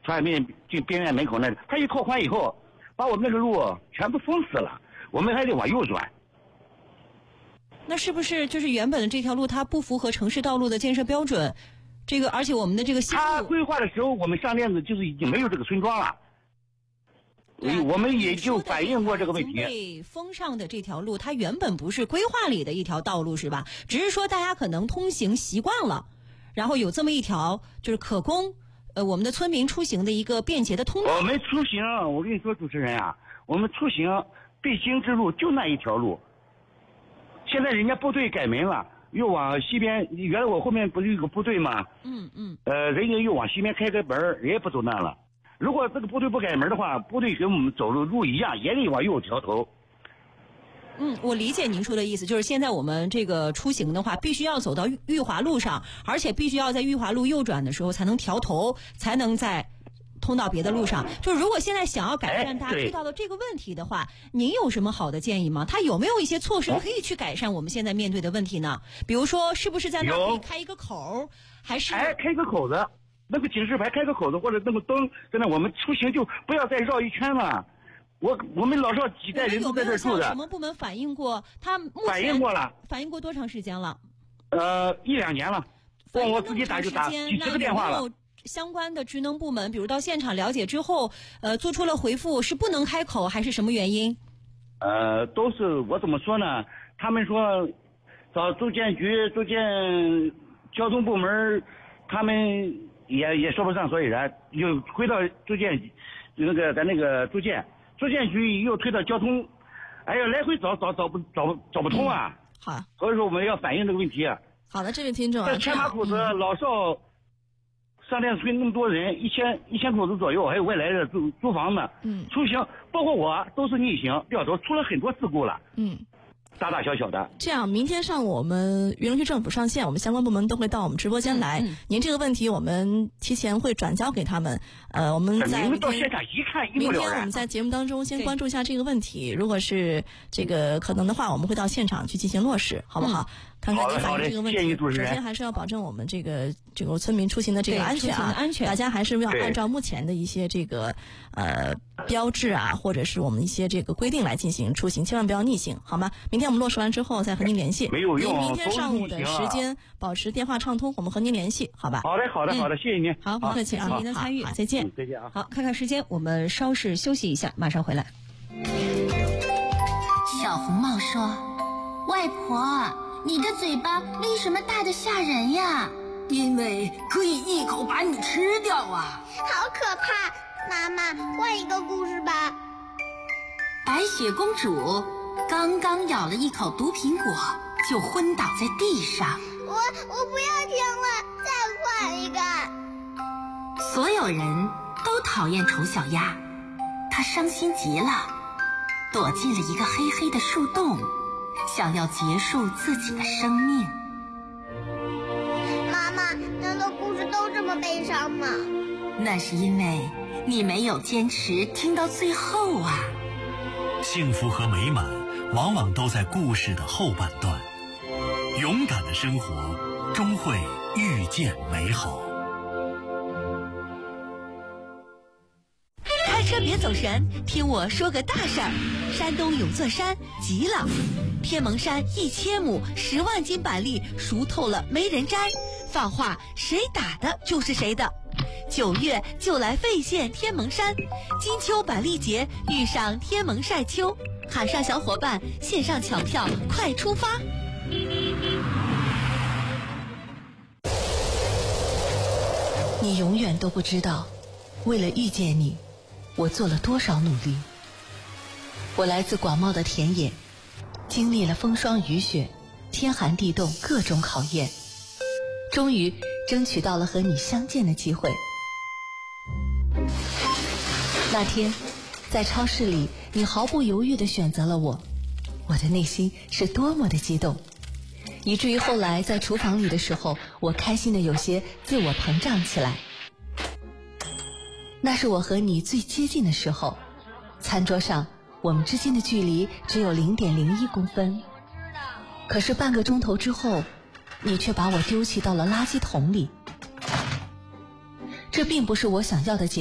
传染病就边院门口那里，他一拓宽以后，把我们那个路全部封死了，我们还得往右转。 那是不是就是原本的这条路它不符合城市道路的建设标准？这个而且我们的这个新路， 他规划的时候，我们上链子就是已经没有这个村庄了。我们也就反映过这个问题。 被封上的这条路，它原本不是规划里的一条道路，是吧？只是说大家可能通行习惯了，然后有这么一条就是可供我们的村民出行的一个便捷的通道。 我们出行，我跟你说，主持人啊，我们出行必经之路就那一条路。现在人家部队改门了，又往西边，原来我后面不是有个部队吗？人家又往西边开个门，人也不走那了。如果这个部队不改门的话，部队跟我们走路一样，也得往右调头。 我理解您说的意思，就是现在我们这个出行的话，必须要走到裕华路上，而且必须要在裕华路右转的时候才能调头，才能再通到别的路上。就是如果现在想要改善大家遇到的这个问题的话，您有什么好的建议吗？他有没有一些措施可以去改善我们现在面对的问题呢？比如说，是不是在那可以开一个口，还是开个口子？那个警示牌开个口子，或者那个灯，真的我们出行就不要再绕一圈了。我们老少几代人都在这住的。 有没有向什么部门反映过？他目前反映过了。 反映过多长时间了 ？1-2年了。我自己打就打几十个电话了。 那有没有相关的职能部门，比如到现场了解之后，做出了回复，是不能开口，还是什么原因？ 都是我怎么说呢？他们说找住建局、住建交通部门，他们也说不上所以然，又回到住建咱那个住建局又推到交通，哎呀，来回找不通啊。 好， 所以说我们要反映这个问题。 好的，这位听众在全马口子老少上链村那么多人，1000口子左右，还有外来的租房的，出行包括我都是逆行掉头，出了很多事故了。大大小小的。 这样，明天上午我们榆林区政府上线，我们相关部门都会到我们直播间来。您这个问题我们提前会转交给他们。我们在到现场一看一目了然。 明天我们在节目当中先关注一下这个问题，如果是这个可能的话，我们会到现场去进行落实，好不好？看看您反映这个问题。首先还是要保证我们这个村民出行的这个安全啊，大家还是要按照目前的一些这个标志啊，或者是我们一些这个规定来进行出行，千万不要逆行，好吗？明天我们落实完之后再和您联系。 没有用， 明天上午的时间保持电话畅通，我们和您联系，好吧？ 好的，谢谢您。 好，不客气啊， 您的参与， 再见。 再见啊。 好，看看时间，我们稍事休息一下，马上回来。 小红帽说：“外婆，你的嘴巴为什么大得吓人呀？” 因为可以一口把你吃掉啊！ 好可怕！妈妈，换一个故事吧。 白雪公主刚刚咬了一口毒苹果，就昏倒在地上。 我不要听了，再换一个。 所有人都讨厌丑小鸭，她伤心极了，躲进了一个黑黑的树洞，想要结束自己的生命。 妈妈，难道故事都这么悲伤吗？ 那是因为你没有坚持听到最后啊。 幸福和美满往往都在故事的后半段，勇敢的生活终会遇见美好。 开车别走神，听我说个大事儿。山东有座山急了，天蒙山1000亩10万斤板栗熟透了没人摘，放话谁打的就是谁的。9月就来费县天蒙山，金秋板栗节遇上天蒙晒秋，喊上小伙伴线上抢票，快出发！你永远都不知道，为了遇见你，我做了多少努力。我来自广袤的田野，经历了风霜雨雪、天寒地冻各种考验，终于争取到了和你相见的机会。那天在超市里，你毫不犹豫地选择了我，我的内心是多么的激动，以至于后来在厨房里的时候，我开心的有些自我膨胀起来。那是我和你最接近的时候，餐桌上我们之间的距离只有0.01公分，可是半个钟头之后，你却把我丢弃到了垃圾桶里。这并不是我想要的结果。